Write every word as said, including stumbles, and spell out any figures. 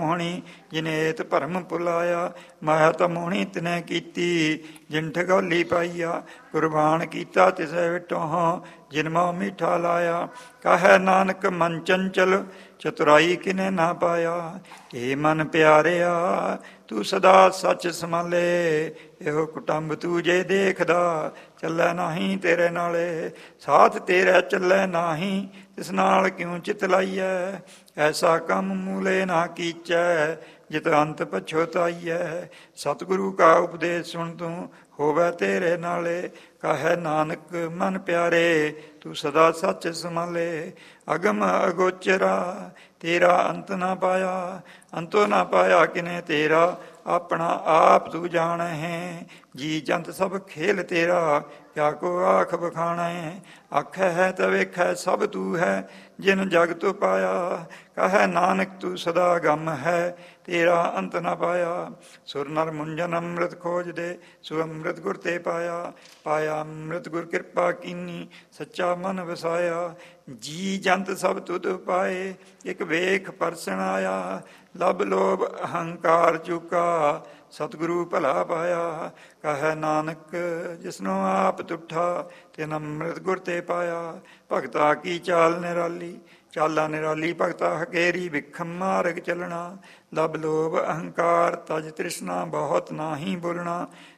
ਮੋਹਣੀ ਜਿਨੇਤ ਭਰਮ ਭੁਲਾਇਆ, ਮਾਇਆ ਤਾਂ ਮੋਹਣੀ ਤਿਨੈ ਕੀਤੀ, ਜਿਨ ਠਗੌਲੀ ਪਾਈਆ। ਕੁਰਬਾਨ ਕੀਤਾ ਤਿਸੈ ਵਿਟੋਹਾਂ, ਜਿਨ ਮੋਹ ਮੀਠਾ ਲਾਇਆ। ਕਹੈ ਨਾਨਕ ਮਨ ਚੰਚਲ, ਚਤੁਰਾਈ ਕਿਨੇ ਨਾ ਪਾਇਆ। ਏ ਮਨ ਪਿਆਰਿਆ ਤੂੰ ਸਦਾ ਸੱਚ ਸੰਭਾਲੇ, ਇਹੋ ਕੁਟੰਬ ਤੂੰ ਜੇ ਦੇਖਦਾ, ਚੱਲੈ ਨਾਹੀਂ ਤੇਰੇ ਨਾਲੇ। ਸਾਥ ਤੇਰਾ ਚੱਲੈ ਨਾਹੀਂ, ਤਿਸ ਨਾਲ ਕਿਉਂ ਚਿਤ ਲਾਈਐ। ਐਸਾ ਕੰਮ ਮੂਲੇ ਨਾ ਕੀਚੈ, ਜਿਤ ਅੰਤ ਪਛੋਤਾਈਐ। ਸਤਿਗੁਰੂ ਕਾ ਉਪਦੇਸ਼ ਸੁਣ ਤੂੰ, ਹੋਵੈ ਤੇਰੇ ਨਾਲੇ। ਕਹੈ ਨਾਨਕ ਮਨ ਪਿਆਰੇ, ਤੂੰ ਸਦਾ ਸੱਚ ਸੰਭਾਲੇ। ਅਗਮ ਅਗੋਚਰਾ, ਤੇਰਾ ਅੰਤ ਨਾ ਪਾਇਆ। ਅੰਤੋ ਨਾ ਪਾਇਆ ਕਿਨੇ ਤੇਰਾ, ਆਪਣਾ ਆਪ ਤੂੰ ਜਾਣਹਿ। ਜੀ ਜੰਤ ਸਭ ਖੇਲ ਤੇਰਾ, ਕਿਆ ਕੋ ਆਖ ਬਖਾਣੈ। ਆਖੈ ਹੈ ਤਾਂ ਵੇਖੈ ਸਭ ਤੂੰ ਹੈ, ਜਿਨ ਜਗ ਤੋਂ ਪਾਇਆ। ਕਹੈ ਨਾਨਕ ਤੂੰ ਸਦਾ ਗਮ ਹੈ, ਤੇਰਾ ਅੰਤ ਨਾ ਪਾਇਆ। ਸੁਰ ਨਰ ਮੁੰਜਨ ਅੰਮ੍ਰਿਤ ਖੋਜਦੇ, ਸੋ ਅੰਮ੍ਰਿਤ ਗੁਰ ਤੇ ਪਾਇਆ। ਪਾਇਆ ਅੰਮ੍ਰਿਤ ਗੁਰ ਕਿਰਪਾ ਕੀਨੀ, ਸੱਚਾ ਮਨ ਵਸਾਇਆ। ਜੀ ਜੰਤ ਸਭ ਤੁਧ ਪਾਏ, ਇੱਕ ਵੇਖ ਪਰਸਨ ਆਇਆ। ਲਬ ਲੋਭ ਅਹੰਕਾਰ ਚੁਕਾ, ਸਤਿਗੁਰੂ ਭਲਾ ਪਾਇਆ। ਕਹੈ ਨਾਨਕ ਜਿਸਨੂੰ ਆਪ ਤੁਠਾ, ਤਿਨ ਅੰਮ੍ਰਿਤ ਗੁਰ ਤੇ ਪਾਇਆ। ਭਗਤਾ ਕੀ ਚਾਲ ਨਿਰਾਲੀ, ਚਾਲਾ ਨਿਰਾਲੀ ਭਗਤਾ ਹਕੇਰੀ। ਵਿਖਮ ਮਾਰਗ ਚੱਲਣਾ, ਲਬ ਲੋਭ ਅਹੰਕਾਰ ਤਜ ਤ੍ਰਿਸ਼ਨਾ, ਬਹੁਤ ਨਾਹੀਂ ਬੋਲਣਾ।